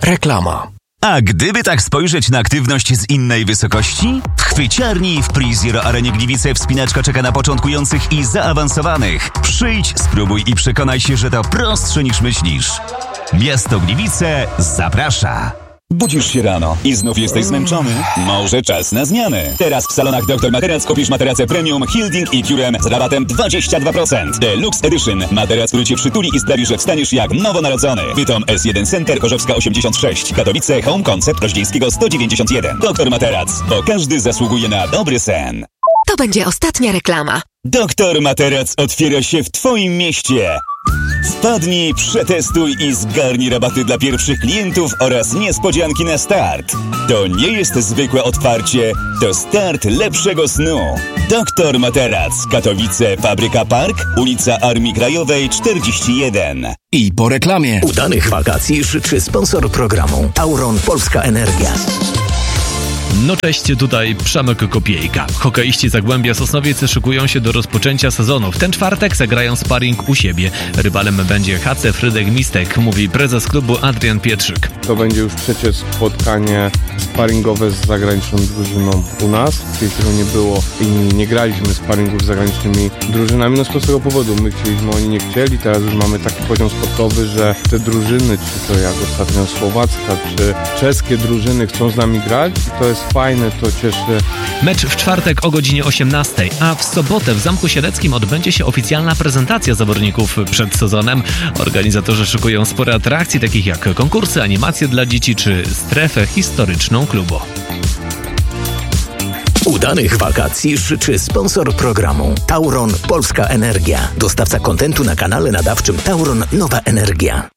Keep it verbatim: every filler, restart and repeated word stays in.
Reklama. A gdyby tak spojrzeć na aktywność z innej wysokości? W chwyciarni w PreZero Arenie Gliwice wspinaczka czeka na początkujących i zaawansowanych. Przyjdź, spróbuj i przekonaj się, że to prostsze niż myślisz. Miasto Gliwice zaprasza. Budzisz się rano i znów jesteś zmęczony? Może czas na zmianę. Teraz w salonach doktor Materac kupisz materacę premium Hilding i Curem z rabatem dwadzieścia dwa procent. Deluxe Edition. Materac, który cię przytuli i sprawi, że wstaniesz jak nowonarodzony. Bytom S jeden Center, Chorzowska osiemdziesiąt sześć. Katowice, Home Concept, Roździńskiego sto dziewięćdziesiąt jeden. Doktor Materac, bo każdy zasługuje na dobry sen. To będzie ostatnia reklama. Doktor Materac otwiera się w twoim mieście. Wpadnij, przetestuj i zgarnij rabaty dla pierwszych klientów oraz niespodzianki na start. To nie jest zwykłe otwarcie, to start lepszego snu. Doktor Materac, Katowice, Fabryka Park, ulica Armii Krajowej czterdzieści jeden. I po reklamie. Udanych wakacji życzy sponsor programu Tauron Polska Energia. No cześć, tutaj Przemek Kopiejka. Hokeiści Zagłębia Sosnowiec szykują się do rozpoczęcia sezonu. W ten czwartek zagrają sparring u siebie. Rywalem będzie H C Frydek Mistek, mówi prezes klubu Adrian Pietrzyk. To będzie już trzecie spotkanie sparingowe z zagraniczną drużyną u nas. Kiedyś tego nie było i nie graliśmy sparingów z zagranicznymi drużynami. No z prostego powodu, my chcieliśmy, oni nie chcieli. Teraz już mamy taki poziom sportowy, że te drużyny, czy to jak ostatnio słowacka, czy czeskie drużyny chcą z nami grać. I to jest fajne, to cieszy. Mecz w czwartek o godzinie osiemnastej, a w sobotę w Zamku Siereckim odbędzie się oficjalna prezentacja zawodników przed sezonem. Organizatorzy szykują spore atrakcje, takich jak konkursy, animacje dla dzieci czy strefę historyczną klubu. Udanych wakacji życzy sponsor programu Tauron Polska Energia. Dostawca kontentu na kanale nadawczym Tauron Nowa Energia.